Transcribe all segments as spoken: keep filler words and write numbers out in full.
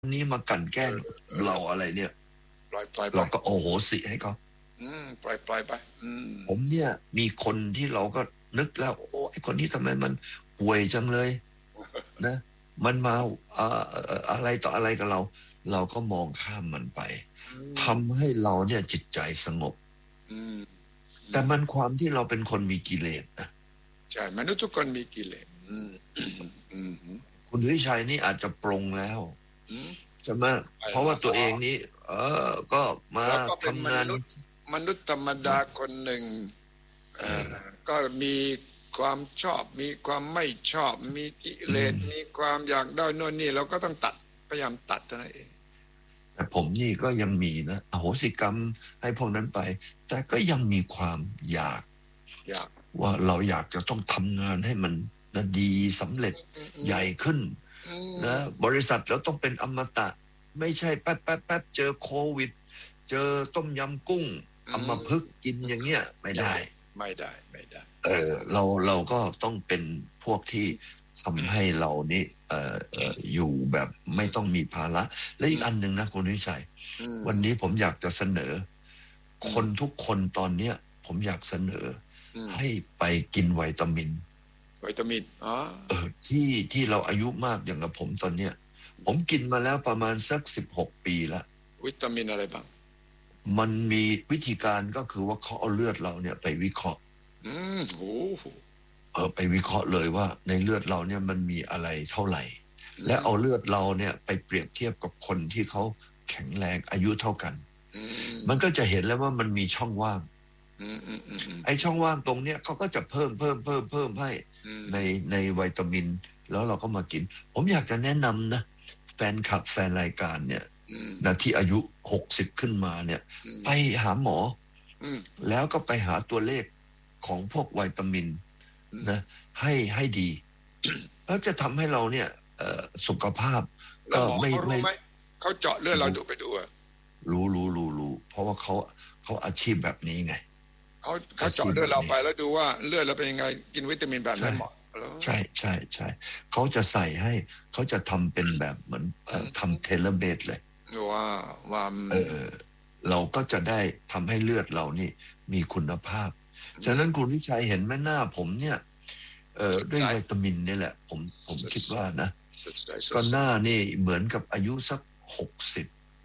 นี้มากลั่นแกล้งเราอะไรเนี่ยปล่อยปล่อยไปเราก็โอโหสิให้เขาอืมปล่อยปล่อยไปอืมผมเนี่ยมีคนที่เราก็นึกแล้วโอ้ไอคนนี้ทำไมมันห่วยจังเลยนะมันมาอ่าอะไรต่ออะไรกับเรา เราก็มองข้ามมันไปทำให้เราเนี่ยจิตใจสงบแต่มันความที่เราเป็นคนมีกิเลสนะใช่มนุษย์ทุกคนมีกิเลสคุณวิชัยนี่อาจจะปรงแล้วใช่ไหมเพราะว่าตัวเองนี่เออก็มาทำงานมนุษย์ธรรมดาคนหนึ่งก็มีความชอบมีความไม่ชอบมีกิเลสมีความอยากได้โน่นนี่เราก็ต้องตัดพยายามตัดเท่านั้นเองแต่ผมนี่ก็ยังมีนะอโหสิกรรมให้พวกนั้นไปแต่ก็ยังมีความอยากอยากว่าเราอยากจะต้องทำงานให้มันนะดีสำเร็จใหญ่ขึ้นนะบริษัทเราต้องเป็นอมตะไม่ใช่แป๊บแป๊บแป๊บเจอโควิดเจอต้มยำกุ้งอมพึกกินอย่างเงี้ยไม่ได้ไม่ได้ไม่ได้เออเราเราก็ต้องเป็นพวกที่ทำให้เรานี่เอ่อเอ่ออยู่แบบไม่ต้องมีภาระและอีกอันหนึ่งนะคุณวิชัยวันนี้ผมอยากจะเสนอคนทุกคนตอนเนี้ยผมอยากเสนอให้ไปกินวิตามินวิตามินอ๋อเออที่ที่เราอายุมากอย่างกับผมตอนเนี้ยผมกินมาแล้วประมาณสักสิบหกปีละวิตามินอะไรบ้างมันมีวิธีการก็คือว่าเขาเอาเลือดเราเนี่ยไปวิเคราะห์อืมโอ้เออไปวิเคราะห์เลยว่าในเลือดเราเนี่ยมันมีอะไรเท่าไหร่และเอาเลือดเราเนี่ยไปเปรียบเทียบกับคนที่เขาแข็งแรงอายุเท่ากันมันก็จะเห็นแล้วว่ามันมีช่องว่างไอ้ช่องว่างตรงเนี้ยเขาก็จะเพิ่มเพิ่มเพิ่มเพิ่มให้ในในวิตามินแล้วเราก็มากินผมอยากจะแนะนำนะแฟนคลับแฟนรายการเนี่ยนะที่อายุหกสิบขึ้นมาเนี่ยไปหาหมอแล้วก็ไปหาตัวเลขของพวกวิตามินนะให้ให้ดีแล้วจะทำให้เราเนี่ยสุขภาพก็ไม่ไม่เขาเจาะเลือดเราดูไปดูรู้รู้รู้รู้เพราะว่าเขาเขาอาชีพแบบนี้ไงเขาเขาเจาะเลือดเราไปแล้วดูว่าเลือดเราเป็นยังไงกินวิตามินแบบไหนเหมาะใช่ใช่ใช่เขาจะใส่ให้เขาจะทำเป็นแบบเหมือนทำเทเลเบตเลยว่าว่าเออเราก็จะได้ทำให้เลือดเรานี่มีคุณภาพฉะนั้นคุณวิชัยเห็นไหมหน้าผมเนี่ยเออด้วยวิตามินนี่แหละผมผมคิดว่านะก็หน้านี่เหมือนกับอายุสักหกสิบ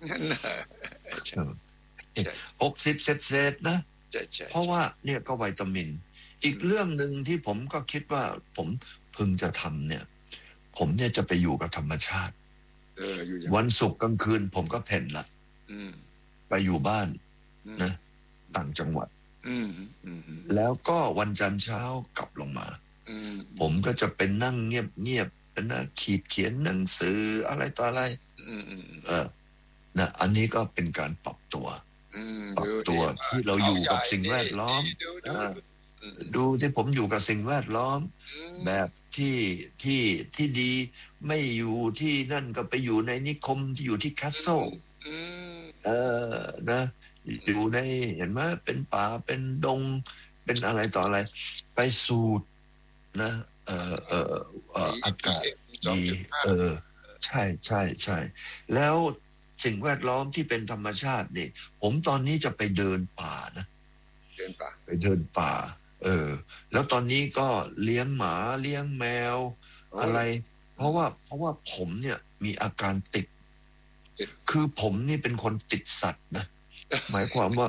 หกสิบเศษๆนะเพราะว่าเนี่ยก็วิตามินอีกเรื่องหนึ่งที่ผมก็คิดว่าผมพึงจะทำเนี่ยผมเนี่ยจะไปอยู่กับธรรมชาติวันศุกร์กลางคืนผมก็เพ่นละไปอยู่บ้านนะต่างจังหวัดแล้วก็วันจันทร์เช้ากลับลงมาผมก็จะเป็นนั่งเงียบเงียบเป็นนะขีดเขียนหนังสืออะไรต่ออะไรเออนะอันนี้ก็เป็นการปรับตัวปรับตัวที่เราอยู่กับสิ่งแวดล้อมดูที่ผมอยู่กับสิ่งแวดล้อมแบบที่ที่ที่ดีไม่อยู่ที่นั่นก็ไปอยู่ในนิคมที่อยู่ที่แคสเซิลเออนะอยู่ในเห็นไหมเป็นป่าเป็นดงเป็นอะไรต่ออะไรไปสูดนะเออเออเอออากาศดีเออใช่ใช่ใช่แล้วสิ่งแวดล้อมที่เป็นธรรมชาตินี่ผมตอนนี้จะไปเดินป่านะเดินป่าไปเดินป่าเออแล้วตอนนี้ก็เลี้ยงหมาเลี้ยงแมวอะไรเพราะว่าเพราะว่าผมเนี่ยมีอาการติดคือผมนี่เป็นคนติดสัตว์นะหมายความว่า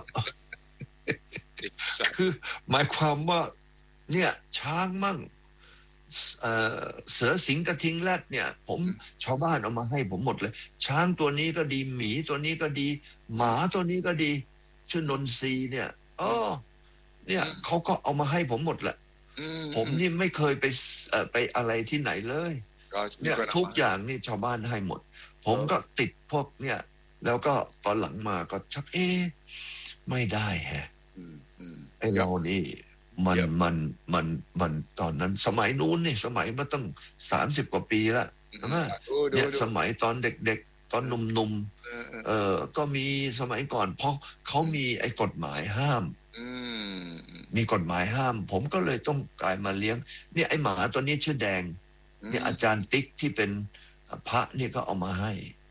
คือหมายความว่าเนี่ยช้างมั่งเอ่อเสือสิงกระทิงแรดเนี่ยผมชาวบ้านเอามาให้ผมหมดเลยช้างตัวนี้ก็ดีหมีตัวนี้ก็ดีหมาตัวนี้ก็ดีชื่อนนทรีเนี่ยอ๋อเนี่ยเขาก็เอามาให้ผมหมดแหละผมนี่ไม่เคยไปไปอะไรที่ไหนเลยเนี่ยทุกอย่างนี่ชาวบ้านให้หมดผมก็ติดพวกเนี่ยแล้วก็ตอนหลังมาก็ชักเอ๊ะไม่ได้แฮะไอ้เรานี่มันมันมันมันตอนนั้นสมัยนู้นนี่สมัยมาตั้งสามสิบกว่าปีละนะเนี่ยสมัยตอนเด็กๆตอนหนุ่มๆเออก็มีสมัยก่อนเพราะเขามีไอ้กฎหมายห้ามมีกฎหมายห้ามผมก็เลยต้องกลายมาเลี้ยงเนี่ยไอ้หมาตัวนี้ชื่อแดงเนี่ยอาจารย์ติ๊กที่เป็นพระเนี่ยก็เอามาให้